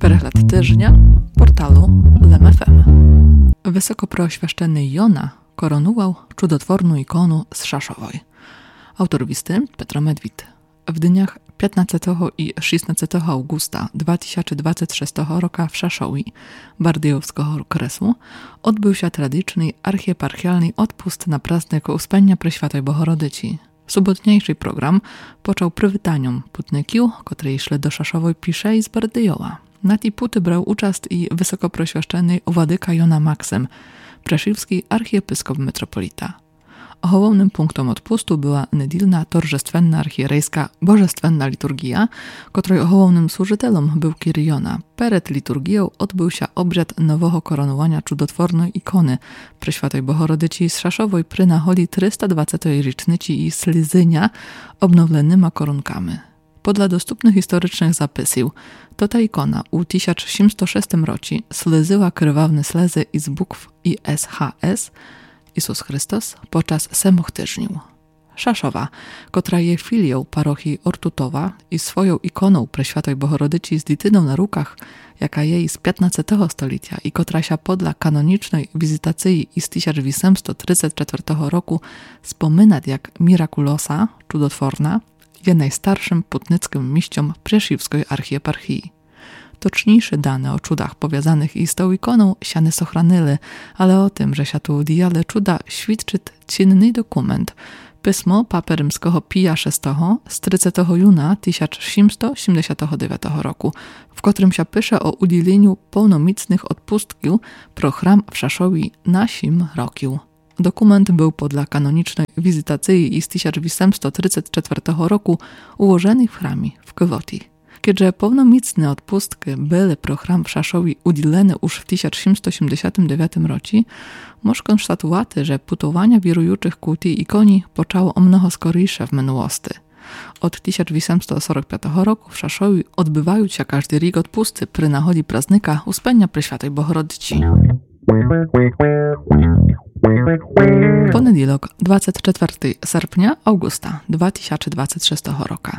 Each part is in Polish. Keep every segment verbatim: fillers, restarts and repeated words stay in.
Prehlad tyżnia portalu Lem F M. Wysokopreoświeszczony Jona koronował czudotworną ikonu z Szaszowoj. Autor listy Petro Medwid. W dniach piętnastego i szesnastego augusta dwa tysiące dwudziestego szóstego roku w Szaszowi, Bardejowskiego okresu, odbył się tradycyjny archieparchialny odpust na praznik Uspenia Preświatej Bohorodyci. Sobotniejszy program począł przywitaniom putników, którzy szli do Szaszowej pisze i z Bardejowa. Na tej puty brał uczast i wysokopreoświeszczony władyka Jona Maksym, preszywski archiepiskop metropolita. Głównym punktem odpustu była nedilna torżestwenna archierejska bożestwenna liturgia, której głównym służytelem był kir Jona. Przed liturgią odbył się obrzad nowego koronowania czudotwornej ikony Preświatej Bohorodyci z Szaszowej przy naholi trzysta dwudziestej rocznicy i slizynia obnowlonymi korunkami. Podle dostępnych historycznych zapisów, to ta ikona u tysiąc siedemset szóstym roku slyzyła krwawne slezy z bukw I S H S Jezus Chrystus podczas semoch tyżniu. Szaszowa, która je filią parochii Ortutowa i swoją ikoną Preświatej Bohorodyci z dityną na rukach, jaka jej z piętnastego stulecia i która się podla kanonicznej wizytacji z tysiąc osiemset trzydziestego czwartego roku wspomina jak mirakulosa, czudotworna, je najstarszym putnickim miściom Preszywskiej archieparchii. Toczniejsze dane o cudach powiązanych i z tą ikoną się nie ochranyły, ale o tym, że się tu diale cuda, świadczy cenny dokument, pismo papy rzymskiego Pija szóstego z trzydziestego juna tysiąc siedemset siedemdziesiątego dziewiątego roku, w którym się pisze o udzieleniu pełnomocnych odpustków pro chram w Szaszowi na sim roku. Dokument był podla kanonicznej wizytacji z tysiąc osiemset trzydziestego czwartego roku ułożony w chramie w Kwoti. Kiedy pełnomocne odpustki były pro chram w Szaszowi udzielone już w tysiąc siedemset siedemdziesiątym dziewiątym roku, można konstatować, że putowania wirujących ku tej ikoni poczęło o mnogo skorysze w minułosti. Od tysiąc osiemset czterdziestego piątego roku w Szaszowi odbywają się każdy rok odpusty przy nachodzi praznika Uspenia Preświatej Bohorodyci. Poniedziałek dwudziestego czwartego sierpnia Augusta dwa tysiące dwudziestego szóstego roku.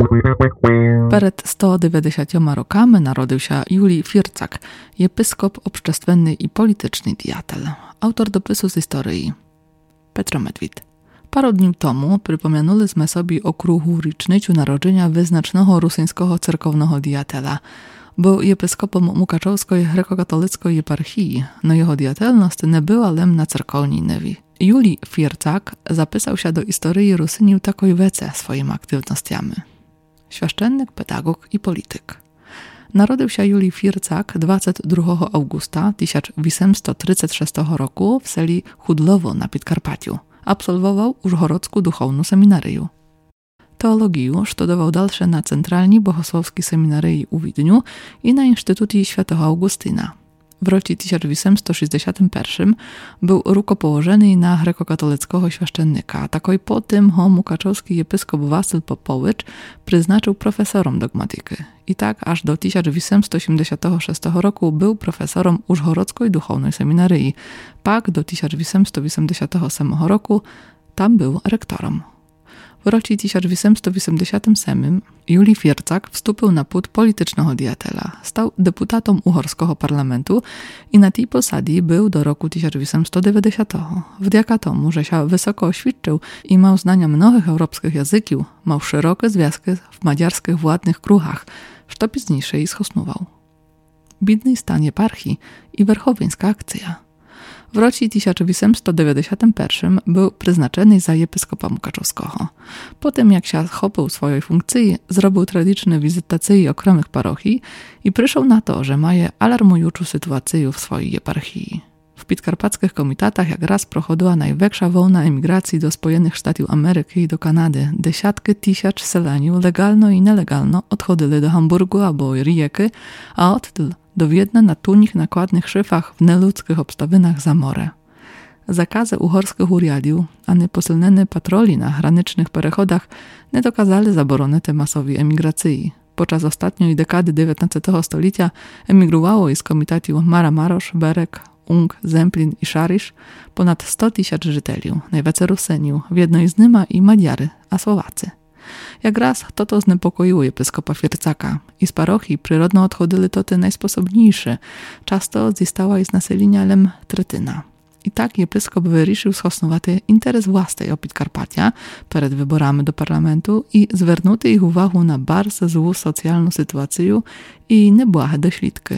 Przed sto dziewięćdziesięcioma rokami narodził się Julij Firczak, episkop obszczestwenny i polityczny diatel. Autor dopisu z historii Petro Medwid. Parę dni temu przypominaliśmy sobie o kruchu rocznicu narodzenia wyznacznego rosyjskiego cerkownego diatela. Był episkopom Mukaczowskiej grekokatolickiej eparchii, no jego diatelność nie była lem na cerkowni newi. Julij Firczak zapisał się do historii Rusyniu takiej wece swoimi aktywnościami. Świeszczennik, pedagog i polityk. Narodził się Julij Firczak dwudziestego drugiego augusta tysiąc osiemset trzydziestego szóstego roku w seli Chudlowo na Podkarpaciu. Absolwował Użhorodzką duchowną seminarię. Teologię studował dalsze na Centralnej Bohosłowskiej Seminarii u Widniu i na Instytucie Świętego Augustyna. W roku tysiąc osiemset sześćdziesiątym pierwszym był rukopołożony na grekokatolickiego świeszczennika, takoj po tym ho mukaczowski episkop Wasyl Popowicz przyznaczył profesorom dogmatyki. I tak aż do tysiąc osiemset osiemdziesiątego szóstego roku był profesorem Użhorodzkiej Duchownej Seminarii, pak do tysiąc osiemset osiemdziesiątego ósmego roku tam był rektorem. W roku tysiąc osiemset osiemdziesiątym ósmym Julij Firczak wstąpił na płód politycznego diatela. Stał deputatom uhorskiego parlamentu i na tej posadzie był do roku tysiąc osiemset dziewięćdziesiątego. Wdzięka tomu, że się wysoko oświadczył i miał znania mnogich europejskich języków, miał szerokie związki w madziarskich władnych kruchach, co późniejsze i schosnował. Bidny stan eparchii i werchowieńska akcja. W roku tysiąc osiemset dziewięćdziesiątym pierwszym był przeznaczony za episkopa Mukaczowskiego. Po tym jak się chopił swojej funkcji, zrobił tradycyjne wizytacje okromnych parochii i przyszedł na to, że ma alarmującą sytuację w swojej eparchii. W podkarpackich komitatach jak raz prochodziła największa wolna emigracji do Spojenych Stanów Ameryki i do Kanady. Dziesiątki tysięcy seleniów legalno i nielegalno odchodzili do Hamburgu albo Rijeki, a odtąd do Wiednia na tunich nakładnych szyfach w nieludzkich obstawinach za morze. Zakazy uhorskich uriadiów, a nieposilne patroli na granicznych perechodach nie dokazali zabrony tej masowej emigracji. Podczas ostatniej dekady dziewiętnastego stulecia emigrowało z komitatów Mara Marosz, Berek, Ung, Zemplin i Szarysz ponad sto tysięcy żyteliów, najwięcej Rusyniów, w jednej z nimi i Madziary, a Słowacy. Jak raz to to znepokoiło episkopa Fircaka. I z parochii przyrodno odchodzili to ty najsposobniejsze. Często zistała z naseliniem tretyna. I tak episkop wyruszył schosnowaty interes własnej o Podkarpacia przed wyborami do parlamentu i zwernuty ich uwagę na bardzo złą socjalną sytuację i niebłahe doślitki.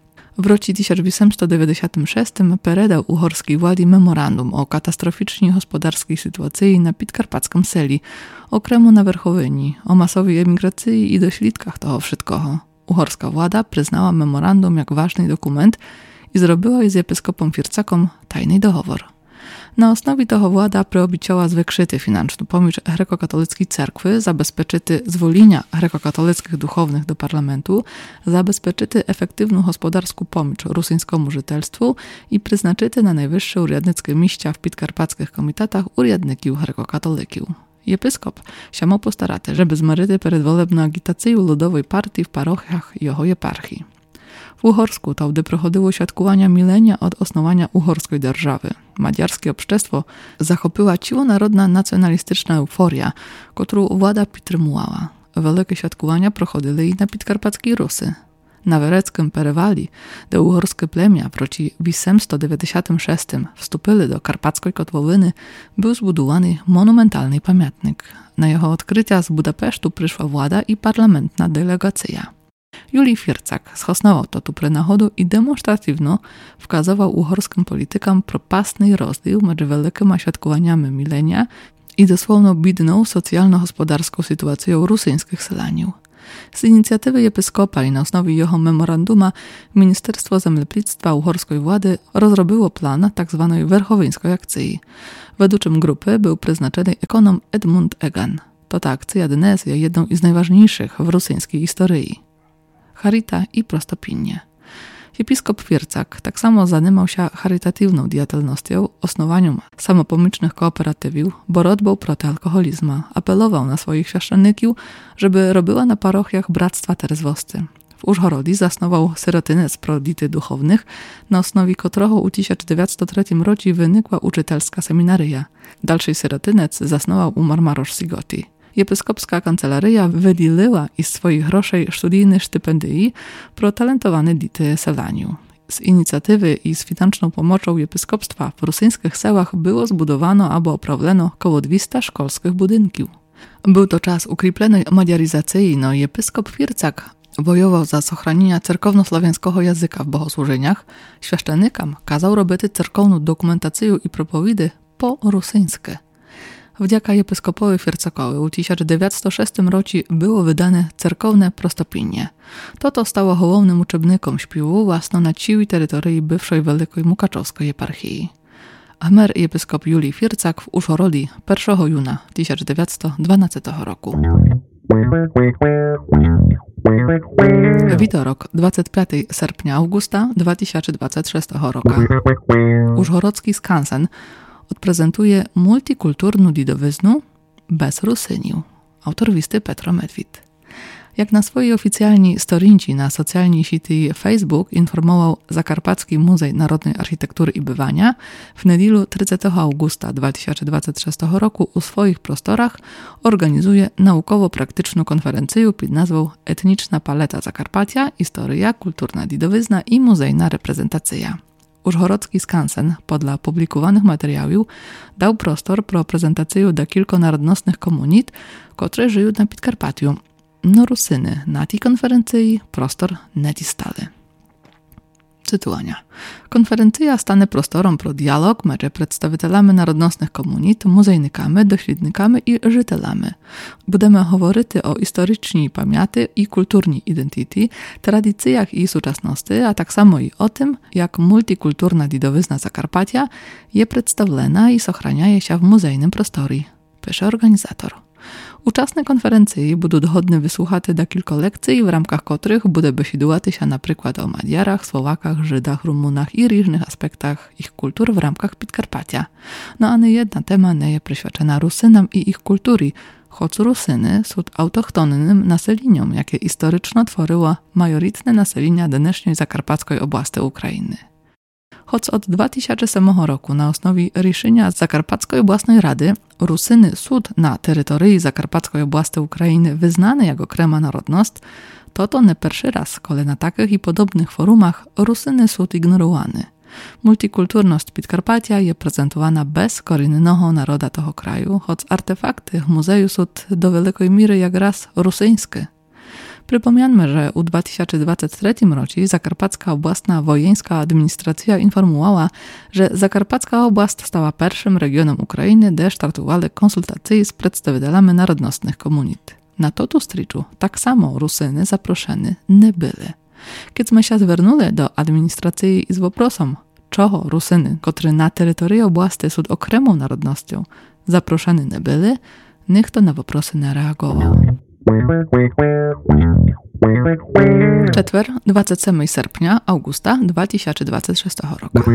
W roku tysiąc osiemset dziewięćdziesiątym szóstym peredał uhorskiej władzy memorandum o katastroficznej gospodarskiej sytuacji na podkarpackim seli, okremu na Werchowyni, o masowej emigracji i doślitkach toho wszystkiego. Uhorska władza przyznała memorandum jak ważny dokument i zrobiła z episkopom Fircakom tajny doговор. Na osnowie toho władza preobiciała zwykrzyty financzną pomoc grekokatolickiej cerkwy, zabezpieczyty zwolnienia grekokatolickich duchownych do parlamentu, zabezpieczyty efektywną gospodarską pomoc rusyńskiemu żytelstwu i przyznaczyty na najwyższe urzędnickie miejsca w podkarpackich komitetach urzędników grekokatolików. Episkop siamo postaraty, żeby zmaryty predwolebną agitację ludowej partii w parochiach jego eparchii. W Uhorsku to, gdy prochodziło świadkowania milenia od osnowania uhorskiej dzierżawy. Madziarskie obszczestwo zachopyła ciłonarodna nacjonalistyczna euforia, którą władza підтримувала. Wielkie świadkowania prochodzili i na podkarpackiej Rusy. Na Wereckim Perewali, gdy uhorskie plemia w roku osiemset dziewięćdziesiątym szóstym wstupili do karpackiej kotłowiny, był zbudowany monumentalny pamiętnik. Na jego odkrycia z Budapesztu przyszła władza i parlamentna delegacja. Julij Fircak schosnował to tu prenachodu i demonstratywno wskazywał uhorskim politykom propastny rozdział między wielkimi świadkowaniami milenia i dosłowną bidną socjalno-gospodarską sytuacją rusyńskich selaniów. Z inicjatywy episkopa i na osnowie jego memoranduma Ministerstwo Zemleplictwa uhorskiej władzy rozrobiło plan tzw. werchowyńskiej akcji. Według grupy był przeznaczony ekonom Edmund Egan. To ta akcja dnes jest jedną z najważniejszych w rosyjskiej historii. Charita i prostopinnie. Episkop Fircak tak samo zanimał się charytatywną działalnością, osnowaniem samopomycznych kooperatywów, borodbą proti alkoholizmu. Apelował na swoich święcenników, żeby robiła na parochiach bractwa Terezwosty. W Użhorodzie zasnował syrotynec pro dity duchownych, na osnowie którego w tysiąc dziewięćset trzecim roku wynikła uczytelska seminaryja. Dalszy syrotynec zasnował u Marmarosz-Sigoti. Episkopska kancelaryja wydzieliła z swoich groszej studyjne stypendii pro talentowane dity selaniu. Z inicjatywy i z financzną pomocą episkopstwa w rosyjskich sełach było zbudowano albo oprawiono koło dwieście szkolskich budynków. Był to czas ukriplonej madziaryzacji, no i episkop Fircak wojował za ochranienie cerkowno-słowiańskiego języka w bogosłużeniach, święcennikom kazał robić cerkowną dokumentację i propowidy po rosyjsku. Wdzięka episkopowi Fircakowi w tysiąc dziewięćset szóstym roku było wydane cerkowne prostopinnie. To to stało głównym uczebnikom śpiewu własno na całej terytorii bywszej Wielkiej Mukaczowskiej eparchii. Amer episkop Julij Fircak w Użhorodzie pierwszego junia tysiąc dziewięćset dwunastego roku. Witorok dwudziestego piątego sierpnia Augusta dwa tysiące dwudziestego szóstego roku. Użhorodzki skansen odprezentuje multikulturną didowyznu bez Rusyniu. Autor listy Petro Medwid. Jak na swojej oficjalnej storinci na socjalnej sieci Facebook informował Zakarpacki Muzej Narodnej Architektury i Bywania, w niedzielę trzydziestego augusta dwa tysiące dwudziestego szóstego roku u swoich prostorach organizuje naukowo-praktyczną konferencję pod nazwą Etniczna paleta Zakarpacia, historia, kulturna didowyzna i muzejna reprezentacja. Użhorodzki skansen, podle publikowanych materiałów, dał prostor pro prezentację do kilkonarodnostnych komunit, które żyją na Podkarpaciu. No Rusyny na tej konferencji prostor nie dostali. Cytuwania. Konferencja stanie prostorem pro dialog między przedstawicielami narodnostnych komunit, muzejnikami, doświadnikami i żytelami. Będziemy mówić o historycznej pamięci i kulturnej identyty, tradycjach i współczesności, a tak samo i o tym, jak multikulturna didowyzna Zakarpacia jest przedstawiona i ochrania się w muzejnym prostorze, pisze organizator. Uczestnicy konferencji będą dochodne wysłuchać do kilku lekcji, w ramkach których będzie besidować się na przykład o Madziarach, Słowakach, Żydach, Rumunach i różnych aspektach ich kultur w ramkach Podkarpacia. No a nie jedna tema nie jest przyświadczona Rusynom i ich kultury, choć Rusyny są autochtonnym naseleniom, jakie historyczno tworzyło majoritne naselenia dnešnej zakarpackiej oblasti Ukrainy. Choć od dwa tysiące ósmego roku na osnowie решения Zakarpackiej Областnej Rady Rusyny Sud na terytorii Zakarpackiej Oblasti Ukrainy wyznany jako krema narodność, to to nie pierwszy raz, kiedy na takich i podobnych forumach Rusyny Sud ignorowany. Multikulturność Podkarpacia jest prezentowana bez korzennego naroda tego kraju, choć artefakty w muzeju są do wielkiej miery jak raz rosyjskie. Przypomniano, że u dwa tysiące dwudziestym trzecim roku Zakarpacka Oblastna Wojeńska Administracja informowała, że Zakarpacka Oblast stała pierwszym regionem Ukrainy, gdzie startowały konsultacje z przedstawicielami narodnostnych komunit. Na to tu striczu tak samo Rusyny zaproszeni nie byli. Kiedy my się zwernuli do administracji z woprosem, czego Rusyny, którzy na terytorium oblasti są okremą narodnością, zaproszeni nie byli, nikt na woprosy nie reagował. Czetwer, dwudziestego siódmego sierpnia Augusta dwa tysiące dwudziestego szóstego roku.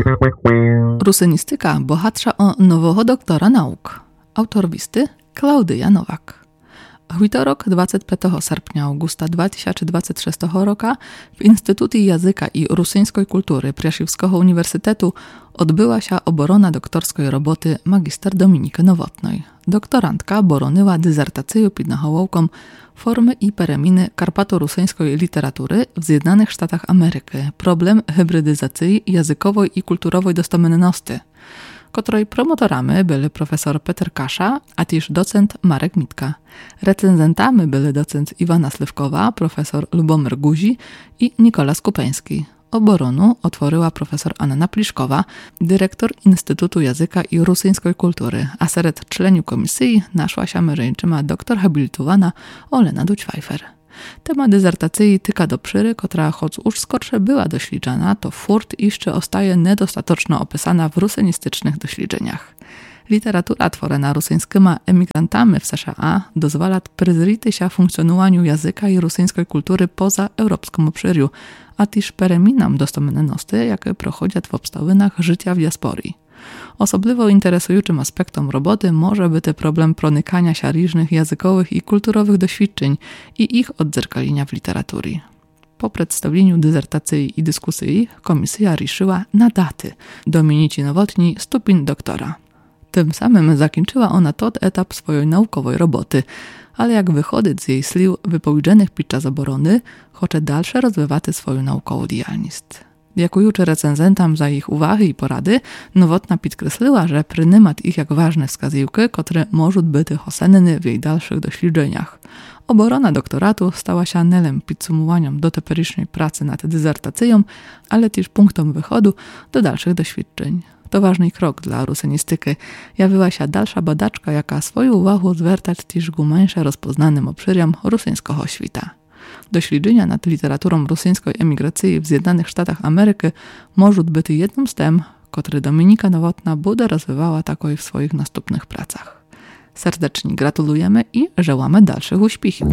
Rusynistyka bohatsza o nowego doktora nauk. Autor listy Klaudyja Nowak. Wtorok, dwudziestego piątego sierpnia Augusta dwa tysiące dwudziestego szóstego roku w Instytucie Języka i Rusyńskiej Kultury Przeświewskiego Uniwersytetu odbyła się obrona doktorskiej roboty magister Dominiki Nowotnej. Doktorantka boroniła dysertację pod nachołowką Formy i pereminy karpato-rusyńskiej literatury w Zjednionych Stanach Ameryki. Problem hybrydyzacji językowej i kulturowej dostępności, której promotorami byli profesor Peter Kasza, a też docent Marek Mitka. Recenzentami byli docent Iwana Slywkowa, profesor Lubomir Guzi i Nikolas Kupeński. Oboronu otworzyła profesor Anna Pliszkowa, dyrektor Instytutu Języka i Rusyńskiej Kultury, a wśród członków komisji naszła się mężczyzna doktor habilitowana Olena Dućwajfer. Temat dysertacji tyka do przyry, która choć już skorsze była dośliczana, to furt jeszcze ostaje niedostatecznie opisana w rusynistycznych doświadczeniach. Literatura tworzona rusyńskimi emigrantami w S Z A dozwala przyzryć się funkcjonowaniu języka i rusyńskiej kultury poza europejskim obszarem, a też pereminam dostępności, jakie prochodzą w obstawinach życia w diasporii. Osobliwo interesującym aspektem roboty może być problem pronikania się różnych językowych i kulturowych doświadczeń i ich odzerkalienia w literaturze. Po przedstawieniu dysertacji i dyskusji komisja ruszyła na daty Dominici Nowotnej stopień doktora. Tym samym zakończyła ona ten etap swojej naukowej roboty, ale jak wychodzi z jej słów wypowiedzianych podczas obrony, chce dalsze rozwijać swoją naukową działalność. Dziękujący recenzentom za ich uwagi i porady, Nowotna podkreśliła, że prynymat ich jak ważne wskazówki, które mogą być ocenione w jej dalszych doświadczeniach. Obrona doktoratu stała się nelem podsumowaniem dotychczasnej pracy nad dysertacją, ale też punktem wychodu do dalszych doświadczeń. To ważny krok dla rusynistyki. Jawiła się dalsza badaczka, jaka swoją uwagę zwracać też ku mniejsze rozpoznanym obszariom rusyńskiego świata. Doświadczenia nad literaturą rusyńskiej emigracji w Zjednionych Stanach Ameryki mogą być jednym z tem, które Dominika Nowotna będzie rozwijała takoy w swoich następnych pracach. Serdecznie gratulujemy i żełamy dalszych uśpichów.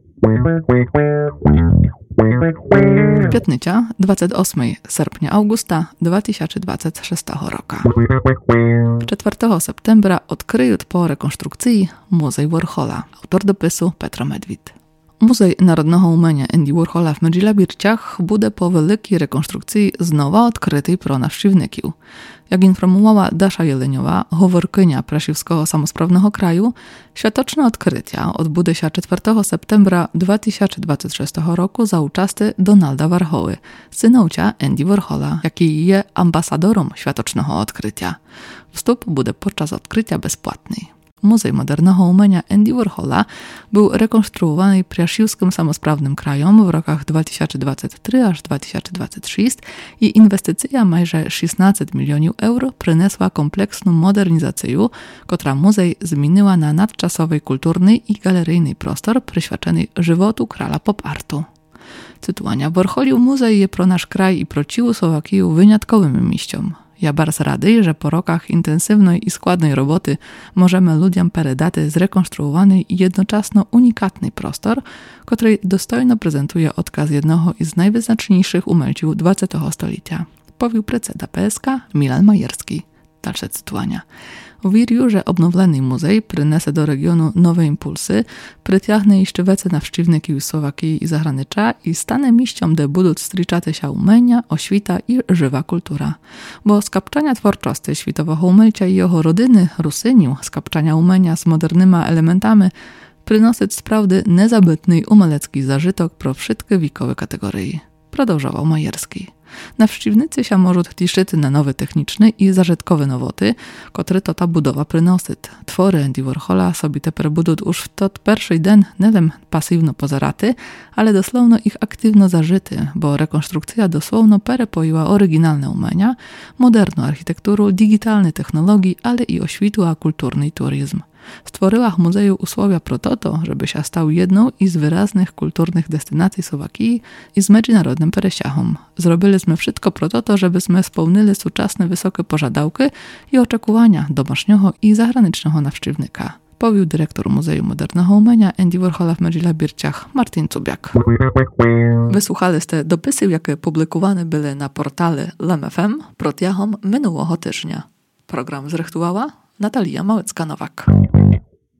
Piątnica, dwudziestego ósmego sierpnia Augusta dwa tysiące dwudziestego szóstego roku. czwartego septembra odkryją po rekonstrukcji Muzej Warhola. Autor dopisu Petro Medwid. Muzej Narodnego Umenia Andy Warhola w Medzilabirciach będzie po wielkiej rekonstrukcji znowu odkryty pro nawściwników. Jak informowała Dasza Jeleniowa, howorkynia Prasiewskiego Samosprawnego Kraju, światoczne odkrycia odbędą się czwartego septembra dwa tysiące dwudziestego szóstego roku za uczasty Donalda Warhoły, synowcia Andy Warhola, jaki jest ambasadorem światocznego odkrycia. Wstup będzie podczas odkrycia bezpłatny. Muzej Modernego Umenia Andy Warhola był rekonstruowany Prasiewskim Samosprawnym Krajom w rokach dwa tysiące dwudziesty trzeci aż dwa tysiące dwudziesty szósty i inwestycja majże szesnaście milionów euro przyniosła kompleksną modernizację, która muzej zmieniła na nadczasowy kulturny i galeryjny prostor przyświadczony żywotu krala pop-artu. Cytowania Warholiu muzej jest pro nasz kraj i pro ciłu Słowakiju wyjątkowym miejscem. Ja bardzo rady, że po rokach intensywnej i składnej roboty możemy ludziom peredaty zrekonstruowany i jednocześnie unikatny prostor, który dostojno prezentuje odkaz jednego z najwyznaczniejszych umelciów dwudziestego stulecia. Powił predseda P S K Milan Majerski. Dalsze cytowania. Wірю, że obnovлений музей принесе до регіону нові імпульси, притягне іще веце навшчівників із Словакії і загранича і стане місцем, де будуть зустрічатися умення, освіта і жива культура. Бо скапчання творчості światowego умельця і його родини, русинів, скапчання умення з модерними елементами, приносить справді незабитний умеlecki zażytok pro wszystkie wiekowe kategorii. Продовжував Маєрський. Навшчівниці ся можуть тішити на нові технічні і зажиткові новоти, котрі то та будова приносить. Твори Енді Ворхола собі тепер будуть уж в тот перший день не лем пасивно позирати, але дословно їх активно зажити, бо реконструкція дословно перепоїła oryginalne umenia, moderną architekturу, digitalne technologii, ale i oświtła kulturny turyzm. Stworzyła w muzeju usłowia pro to, żeby się stał jedną z wyraznych kulturnych destynacji Słowakii i z międzynarodnym peresiachom. Zrobiliśmy wszystko pro to, żebyśmy spełnili współczesne wysokie pożadałki i oczekiwania domaszniego i zagranicznego nawszczywnika. Powił dyrektor Muzeum Modernego Umenia Andy Warhola w Medzila-Birciach Martin Cubiak. Wysłuchaliście dopisy, jakie publikowane były na portale L M F M протягом минулого тижня. Program zrechtowała Natalia Małecka-Nowak.